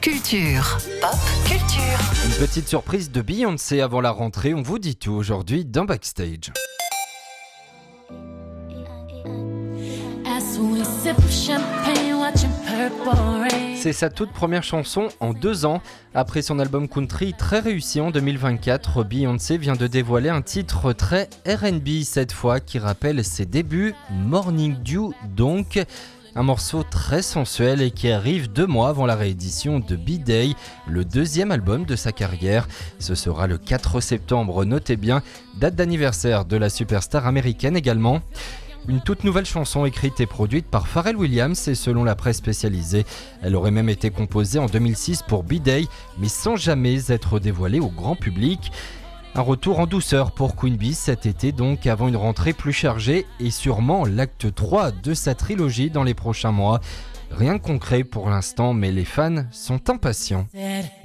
Culture. Pop Culture. Une petite surprise de Beyoncé avant la rentrée, on vous dit tout aujourd'hui dans Backstage. C'est sa toute première chanson en 2 ans. Après son album Country très réussi en 2024, Beyoncé vient de dévoiler un titre très R&B cette fois qui rappelle ses débuts, Morning Dew donc. Un morceau très sensuel et qui arrive 2 mois avant la réédition de B-Day, le 2e album de sa carrière. Ce sera le 4 septembre, notez bien, date d'anniversaire de la superstar américaine également. Une toute nouvelle chanson écrite et produite par Pharrell Williams et selon la presse spécialisée, elle aurait même été composée en 2006 pour B-Day, mais sans jamais être dévoilée au grand public. Un retour en douceur pour Queen Bee cet été donc avant une rentrée plus chargée et sûrement l'acte 3 de sa trilogie dans les prochains mois. Rien de concret pour l'instant mais les fans sont impatients.